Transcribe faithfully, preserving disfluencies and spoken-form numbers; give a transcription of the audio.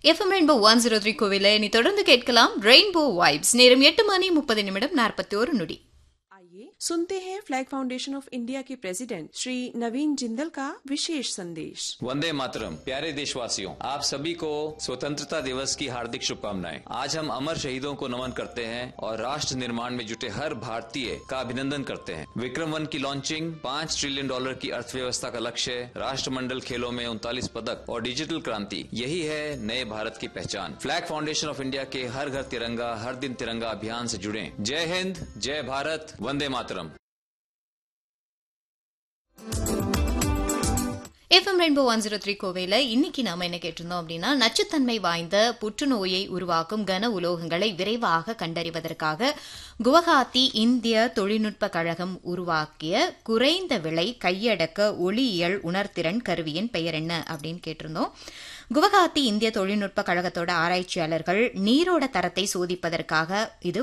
FM rainbow one zero three கோவில இனி தொடர்ந்து கேட்கலாம் ரெயின்போ வைப்ஸ். நேரம் எட்டு மணி முப்பது நிமிடம் நாற்பத்தி ஒரு நொடி. आइए सुनते हैं फ्लैग फाउंडेशन ऑफ इंडिया के प्रेसिडेंट श्री नवीन जिंदल का विशेष संदेश। वंदे मातरम। प्यारे देशवासियों, आप सभी को स्वतंत्रता दिवस की हार्दिक शुभकामनाएं। आज हम अमर शहीदों को नमन करते हैं और राष्ट्र निर्माण में जुटे हर भारतीय का अभिनंदन करते हैं। विक्रम वन की लॉन्चिंग, पाँच ट्रिलियन डॉलर की अर्थव्यवस्था का लक्ष्य, राष्ट्रमंडल खेलों में उनतालीस पदक और डिजिटल क्रांति, यही है नए भारत की पहचान। फ्लैग फाउंडेशन ऑफ इंडिया के हर घर तिरंगा हर दिन तिरंगा अभियान से जुड़े। जय हिंद, जय Bharat, Vande Mataram. FM rainbow one zero three கோவையில் இன்னைக்கு நாம என்ன கேட்டிருந்தோம் அப்படின்னா, நச்சுத்தன்மை வாய்ந்த புற்றுநோயை உருவாக்கும் கன உலோகங்களை விரைவாக கண்டறிவதற்காக குவஹாத்தி இந்திய தொழில்நுட்ப கழகம் உருவாக்கிய குறைந்த விலை கையடக்க ஒளியியல் உணர்திறன் கருவியின் பெயர் என்ன அப்படின்னு கேட்டிருந்தோம். குவஹாத்தி இந்திய தொழில்நுட்ப கழகத்தோட ஆராய்ச்சியாளர்கள் நீரோட தரத்தை சோதிப்பதற்காக இது